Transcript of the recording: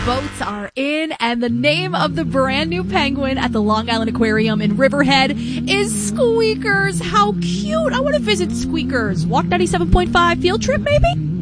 boats are in, and the name of the brand new penguin at the Long Island Aquarium in Riverhead is Squeakers. How cute! I want to visit Squeakers. Walk 97.5 field trip, maybe?